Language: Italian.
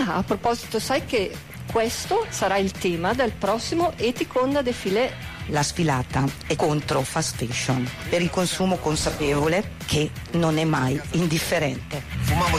Ah, a proposito, sai che questo sarà il tema del prossimo Eticonda Défilé. La sfilata è contro fast fashion, per il consumo consapevole che non è mai indifferente. Fumavo